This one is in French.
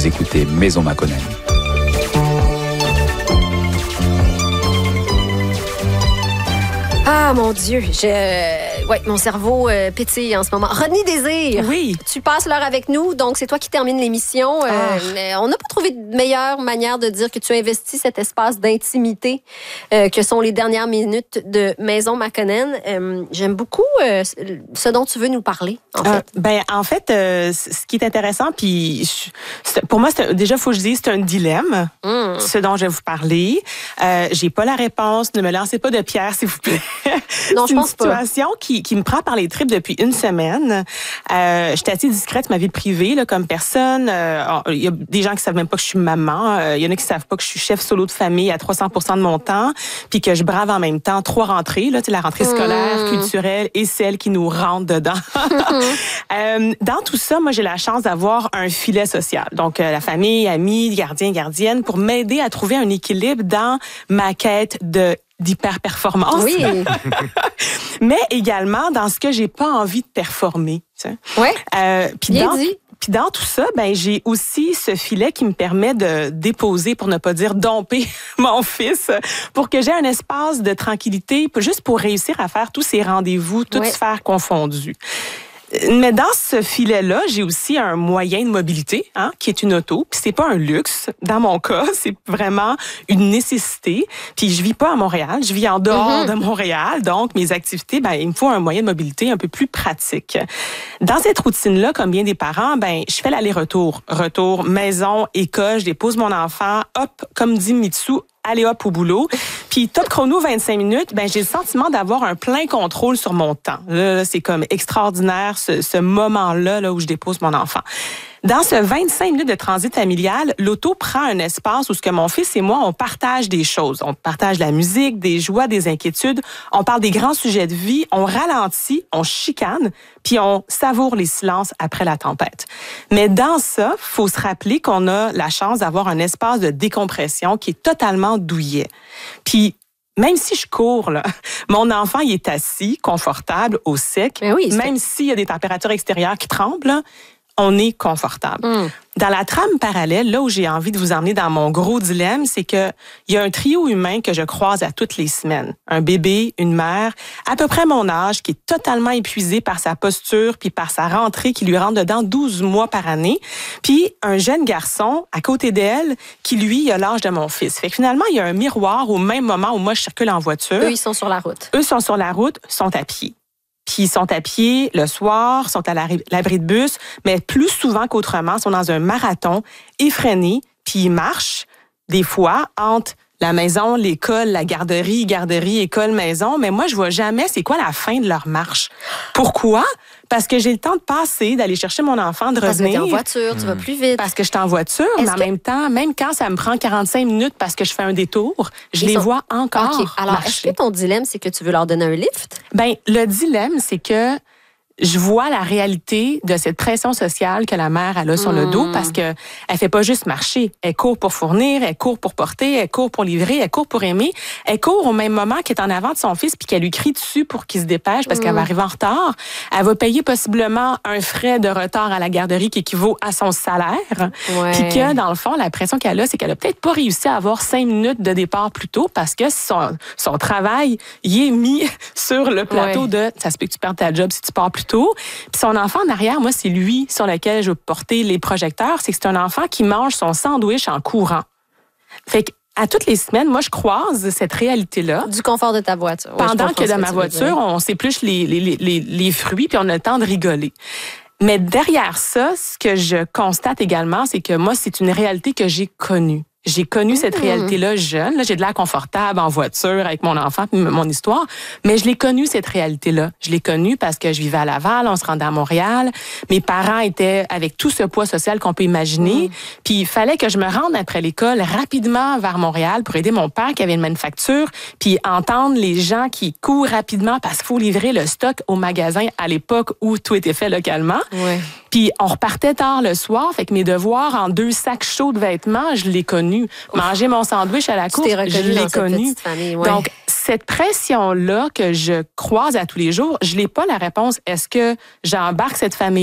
Vous écoutez Maison Makonnen. Ah, mon Dieu, mon cerveau pétille en ce moment. Rodney Désir, oui. Tu passes l'heure avec nous, donc c'est toi qui termine l'émission. On n'a pas trouvé de meilleure manière de dire que tu investis cet espace d'intimité que sont les dernières minutes de Maison Makonnen. J'aime beaucoup ce dont tu veux nous parler, en fait. En fait, ce qui est intéressant, puis pour moi, déjà, il faut que je dise, c'est un dilemme, ce dont je vais vous parler. J'ai pas la réponse, ne me lancez pas de pierre, s'il vous plaît. Non, c'est une situation qui me prend par les tripes depuis une semaine. J'étais assez discrète ma vie privée là, comme personne. Il y a des gens qui savent même pas que je suis maman. Il y en a qui savent pas que je suis chef solo de famille à 300% de mon temps, puis que je brave en même temps 3 rentrées, là, la rentrée scolaire, culturelle et celle qui nous rentre dedans. Dans tout ça, moi j'ai la chance d'avoir un filet social. Donc la famille, amis, gardiens, gardiennes, pour m'aider à trouver un équilibre dans ma quête d'hyper-performance. Oui. Mais également dans ce que j'ai pas envie de performer. Oui. Puis dans tout ça, j'ai aussi ce filet qui me permet de déposer, pour ne pas dire domper, mon fils, pour que j'ai un espace de tranquillité, juste pour réussir à faire tous ces rendez-vous, toutes sphères confondues. Mais dans ce filet-là, j'ai aussi un moyen de mobilité, qui est une auto. Puis c'est pas un luxe. Dans mon cas, c'est vraiment une nécessité. Puis je vis pas à Montréal, je vis en dehors de Montréal. Donc mes activités, il me faut un moyen de mobilité un peu plus pratique. Dans cette routine-là, comme bien des parents, je fais l'aller-retour, retour maison, école, je dépose mon enfant, hop, comme dit Mitsu, allez hop au boulot. Puis top chrono 25 minutes, j'ai le sentiment d'avoir un plein contrôle sur mon temps. Là, c'est comme extraordinaire ce moment-là là, où je dépose mon enfant. Dans ce 25 minutes de transit familial, l'auto prend un espace où ce que mon fils et moi, on partage des choses. On partage la musique, des joies, des inquiétudes. On parle des grands sujets de vie. On ralentit, on chicane, puis on savoure les silences après la tempête. Mais dans ça, faut se rappeler qu'on a la chance d'avoir un espace de décompression qui est totalement douillet. Puis même si je cours, là, mon enfant, il est assis, confortable, au sec. Oui, même s'il y a des températures extérieures qui tremblent, là, on est confortable. Dans la trame parallèle, là où j'ai envie de vous emmener dans mon gros dilemme, c'est que il y a un trio humain que je croise à toutes les semaines. Un bébé, une mère, à peu près mon âge, qui est totalement épuisé par sa posture puis par sa rentrée qui lui rentre dedans 12 mois par année. Puis un jeune garçon à côté d'elle qui, lui, a l'âge de mon fils. Fait que finalement, il y a un miroir au même moment où moi, je circule en voiture. Eux, ils sont sur la route. Eux sont sur la route, sont à pied. Puis ils sont à pied le soir, sont à l'abri de bus, mais plus souvent qu'autrement, sont dans un marathon effréné, puis ils marchent des fois entre la maison, l'école, la garderie, école, maison, mais moi je vois jamais c'est quoi la fin de leur marche. Pourquoi? Parce que j'ai le temps de passer, d'aller chercher mon enfant, de revenir. Parce que t'es en voiture, tu vas plus vite. Parce que je suis en voiture, mais en même temps, même quand ça me prend 45 minutes parce que je fais un détour, je les vois encore. OK. Alors, marcher. est-ce que ton dilemme, c'est que tu veux leur donner un lift? Le dilemme, c'est que je vois la réalité de cette pression sociale que la mère elle a sur le dos parce que elle fait pas juste marcher. Elle court pour fournir, elle court pour porter, elle court pour livrer, elle court pour aimer. Elle court au même moment qu'elle est en avant de son fils puis qu'elle lui crie dessus pour qu'il se dépêche parce qu'elle va arriver en retard. Elle va payer possiblement un frais de retard à la garderie qui équivaut à son salaire. Puis que, dans le fond, la pression qu'elle a, c'est qu'elle a peut-être pas réussi à avoir 5 minutes de départ plus tôt parce que son travail y est mis sur le plateau de « ça se peut que tu perdes ta job si tu pars plus tôt ». Puis son enfant en arrière, moi, c'est lui sur lequel je veux porter les projecteurs. C'est un enfant qui mange son sandwich en courant. Fait que à toutes les semaines, moi, je croise cette réalité-là. Du confort de ta voiture. Pendant que dans ma voiture, on s'épluche les fruits puis on a le temps de rigoler. Mais derrière ça, ce que je constate également, c'est que moi, c'est une réalité que j'ai connue. J'ai connu cette réalité-là jeune. Là, j'ai de l'air confortable en voiture avec mon enfant et mon histoire. Mais je l'ai connue, cette réalité-là. Je l'ai connue parce que je vivais à Laval, on se rendait à Montréal. Mes parents étaient avec tout ce poids social qu'on peut imaginer. Puis il fallait que je me rende après l'école rapidement vers Montréal pour aider mon père qui avait une manufacture. Puis entendre les gens qui courent rapidement parce qu'il faut livrer le stock au magasin à l'époque où tout était fait localement. Puis on repartait tard le soir, fait que mes devoirs en 2 sacs chauds de vêtements, je l'ai connu. Manger mon sandwich à la course, je l'ai connu. Donc cette pression-là que je croise à tous les jours, je n'ai pas la réponse. Est-ce que j'embarque cette famille